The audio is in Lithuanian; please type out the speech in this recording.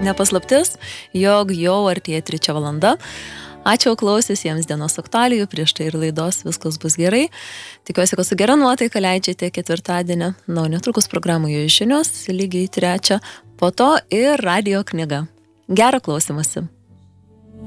nepaslaptis, jog jau artėja 3 valanda. Ačiū klausysiems dienos aktualijų, prieš tai ir laidos Viskas bus gerai. Tikiuosi, kad su gera nuotaika leidžiate ketvirtadienį. Netrukus programoje žinios, lygiai 3, po to ir radio knyga. Gerą klausimąsi.